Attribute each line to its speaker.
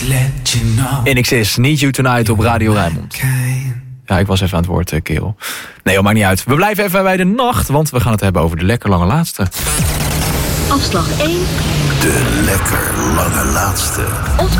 Speaker 1: NXS, Need You Tonight op Radio Rijnmond. Ja, ik was even aan het woord, kerel. Nee, joh, maakt niet uit. We blijven even bij de nacht, want we gaan het hebben over de lekker lange laatste.
Speaker 2: Afslag 1.
Speaker 3: De lekker lange laatste.